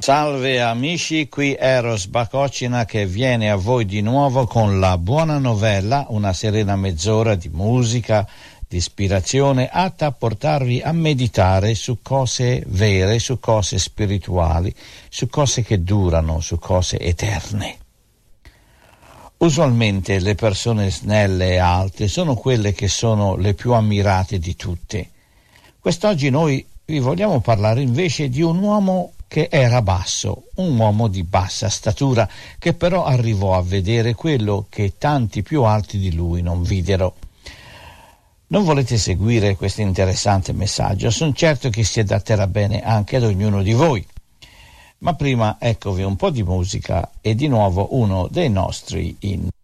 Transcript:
Salve amici, qui Eros Bacocina che viene a voi di nuovo con la buona novella, una serena mezz'ora di musica, di ispirazione atta a portarvi a meditare su cose vere, su cose spirituali, su cose che durano, su cose eterne. Usualmente le persone snelle e alte sono quelle che sono le più ammirate di tutte. Quest'oggi noi vi vogliamo parlare invece di un uomo che era basso, un uomo di bassa statura, che però arrivò a vedere quello che tanti più alti di lui non videro. Non volete seguire questo interessante messaggio? Sono certo che si adatterà bene anche ad ognuno di voi. Ma prima eccovi un po' di musica e di nuovo uno dei nostri inni.